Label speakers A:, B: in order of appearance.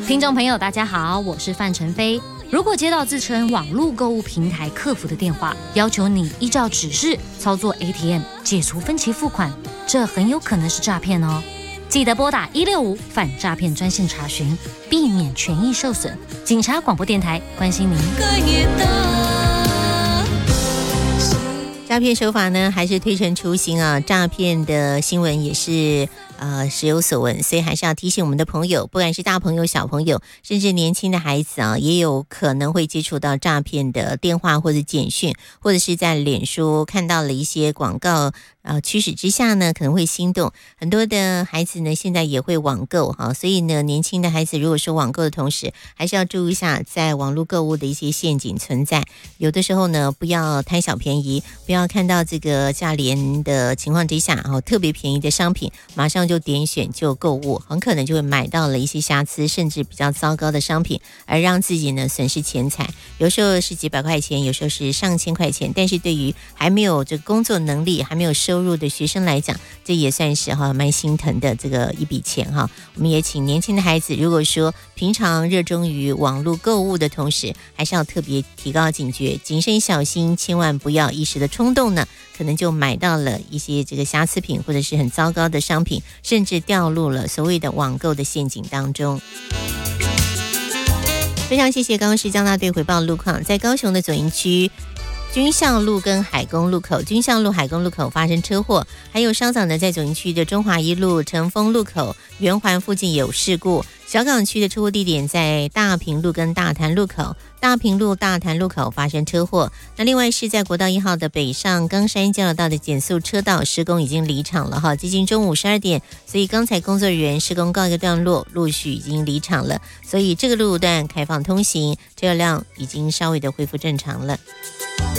A: 听众朋友大家好，我是范晨飞。如果接到自称网络购物平台客服的电话，要求你依照指示操作 ATM 解除分期付款，这很有可能是诈骗哦。记得拨打165反诈骗专线查询，避免权益受损。警察广播电台关心您。
B: 诈骗手法呢，还是推陈出新啊！诈骗的新闻也是时有所闻，所以还是要提醒我们的朋友，不管是大朋友、小朋友，甚至年轻的孩子啊，也有可能会接触到诈骗的电话或者简讯，或者是在脸书看到了一些广告。驱使之下呢，可能会心动。很多的孩子呢，现在也会网购哈，所以呢，年轻的孩子如果说网购的同时，还是要注意一下在网络购物的一些陷阱存在。有的时候呢，不要贪小便宜，不要看到这个价廉的情况之下，特别便宜的商品，马上就点选就购物，很可能就会买到了一些瑕疵，甚至比较糟糕的商品，而让自己呢损失钱财。有时候是几百块钱，有时候是上千块钱，但是对于还没有这个工作能力，还没有收入的学生来讲，这也算是蛮心疼的这个一笔钱哈。我们也请年轻的孩子，如果说平常热衷于网络购物的同时，还是要特别提高警觉，谨慎小心，千万不要一时的冲动呢，可能就买到了一些这个瑕疵品或者是很糟糕的商品，甚至掉入了所谓的网购的陷阱当中。非常谢谢高雄市交大队回报路况，在高雄的左营区军校路跟海公路口，军校路、海公路口发生车祸，还有稍早呢，在左营区的中华一路、成丰路口、圆环附近有事故。小港区的车祸地点在大平路跟大潭路口，大平路、大潭路口发生车祸。那另外是在国道1号的北上冈山交流道的减速车道施工已经离场了哈，接近中午12点，所以刚才工作人员施工告一个段落，陆续已经离场了，所以这个路段开放通行，车辆已经稍微的恢复正常了。